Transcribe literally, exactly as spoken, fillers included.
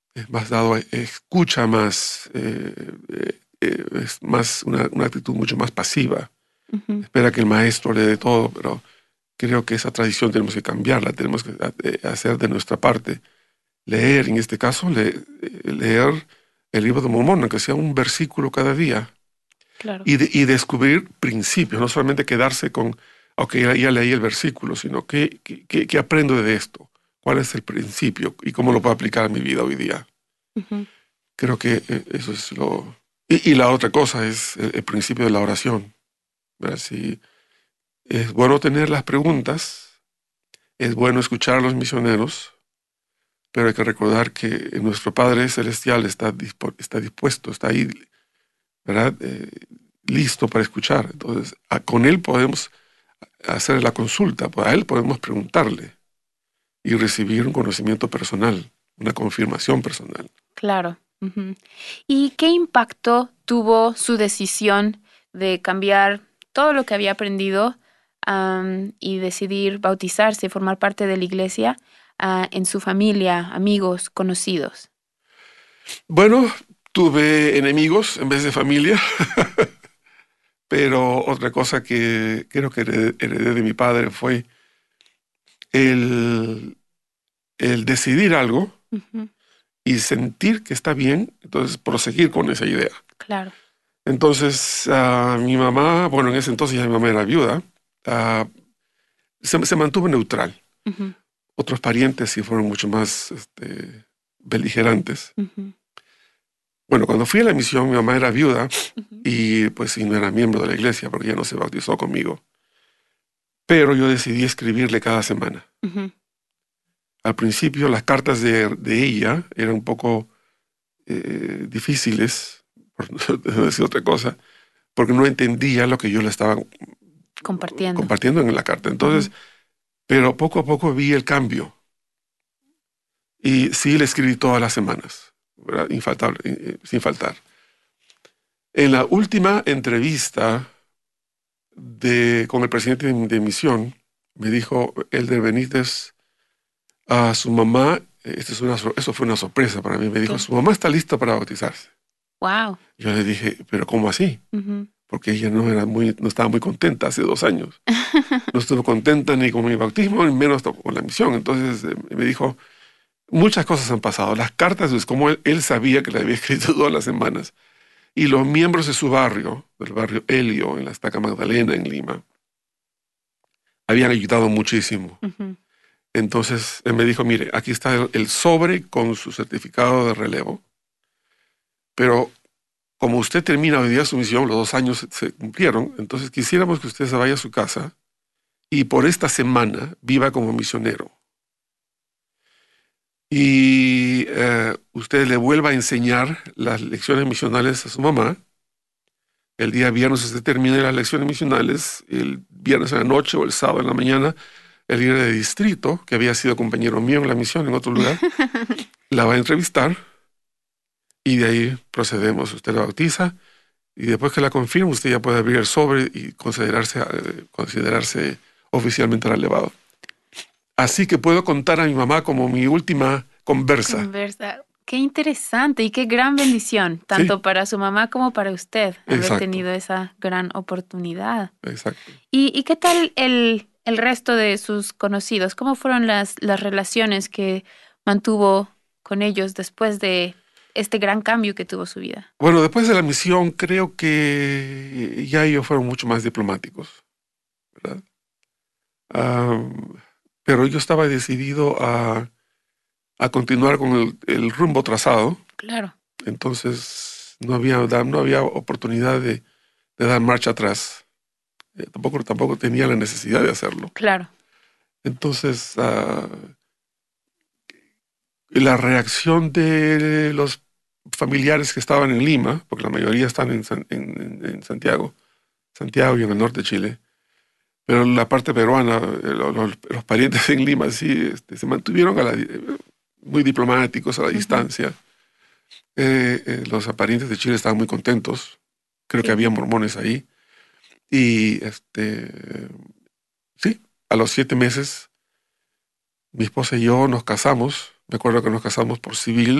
es más dado, a- escucha más, eh, eh, eh, es más una, una actitud mucho más pasiva. Ujú. Espera que el maestro le dé todo, pero creo que esa tradición tenemos que cambiarla, tenemos que eh, hacer de nuestra parte. Leer, en este caso, le- eh, leer el libro de Mormón, aunque sea un versículo cada día, Claro. y, de- y descubrir principios, no solamente quedarse con, ok, ya, ya leí el versículo, sino ¿qué, qué, qué- qué aprendo de esto? ¿Cuál es el principio y cómo lo puedo aplicar a mi vida hoy día? Ujú. Creo que eh, eso es lo... Y, y la otra cosa es el, el principio de la oración. ¿Verdad? Si es bueno tener las preguntas, es bueno escuchar a los misioneros, pero hay que recordar que nuestro Padre Celestial está, dispo- está dispuesto, está ahí, ¿verdad? Eh, listo para escuchar. Entonces, a- con Él podemos hacer la consulta, pues a Él podemos preguntarle y recibir un conocimiento personal, una confirmación personal. Claro. Ujú. ¿Y qué impacto tuvo su decisión de cambiar todo lo que había aprendido, am, y decidir bautizarse, formar parte de la iglesia, ah, en su familia, amigos, conocidos? Bueno, tuve enemigos en vez de familia, pero otra cosa que creo que heredé, heredé de mi padre fue el, el decidir algo Ujú. y sentir que está bien, entonces proseguir con esa idea. Claro. Entonces, ah, mi mamá, bueno, en ese entonces ya mi mamá era viuda, ah, se, se mantuvo neutral. Ujú. Otros parientes sí fueron mucho más este, beligerantes. Ujú. Bueno, cuando fui a la misión, mi mamá era viuda Ujú. y pues sí, no era miembro de la iglesia porque ya no se bautizó conmigo. Pero yo decidí escribirle cada semana. Ujú. Al principio las cartas de, de ella eran un poco eh, difíciles, por no decir otra cosa, porque no entendía lo que yo le estaba Compartiendo. compartiendo en la carta. Entonces, Ujú. pero poco a poco vi el cambio y sí le escribí todas las semanas, ¿verdad? Infaltable, eh, eh, sin faltar. En la última entrevista de, con el presidente de, de misión, me dijo Elder Benítez a su mamá, eh, esto es una, sor- eso fue una sorpresa para mí, me dijo, su mamá está lista para bautizarse. Wow. Yo le dije, pero ¿cómo así? Porque ella no, era muy, no estaba muy contenta hace dos años. No estuvo contenta ni con mi bautismo, ni menos con la misión. Entonces eh, me dijo, muchas cosas han pasado. Las cartas, es como él, él sabía que le había escrito todas las semanas. Y los miembros de su barrio, del barrio Helio, en la Estaca Magdalena, en Lima, habían ayudado muchísimo. Entonces él me dijo, mire, aquí está el, el sobre con su certificado de relevo, pero como usted termina hoy día su misión, los dos años se, se cumplieron, entonces quisiéramos que usted se vaya a su casa y por esta semana viva como misionero. Y eh, usted le vuelva a enseñar las lecciones misionales a su mamá. El día viernes usted termine las lecciones misionales, el viernes en la noche o el sábado en la mañana, el líder de distrito, que había sido compañero mío en la misión en otro lugar, la va a entrevistar y de ahí procedemos. Usted la bautiza y después que la confirme, usted ya puede abrir el sobre y considerarse, eh, considerarse oficialmente relevado. Así que puedo contar a mi mamá como mi última conversa. Conversa. Qué interesante y qué gran bendición, Sí, tanto para su mamá como para usted, haber exacto, tenido esa gran oportunidad. exacto. ¿Y, y qué tal el, el resto de sus conocidos? ¿Cómo fueron las, las relaciones que mantuvo con ellos después de este gran cambio que tuvo su vida? Bueno, después de la misión, creo que ya ellos fueron mucho más diplomáticos, ¿verdad? Am, pero yo estaba decidido a, a continuar con el, el rumbo trazado, Claro, entonces no había, da- no había oportunidad de, de dar marcha atrás. Eh, tampoco, tampoco tenía la necesidad de hacerlo. claro. Entonces, ah, la reacción de los familiares que estaban en Lima, porque la mayoría están en, San- en- en- en Santiago, Santiago y en el norte de Chile, pero la parte peruana, eh, lo- lo- los parientes en Lima sí este, se mantuvieron a la di- muy diplomáticos a la Ujú. distancia. Eh, eh, los parientes de Chile estaban muy contentos. Creo que Qué había bien. mormones ahí. Y este, sí, a los siete meses, mi esposa y yo nos casamos. Me acuerdo que nos casamos por civil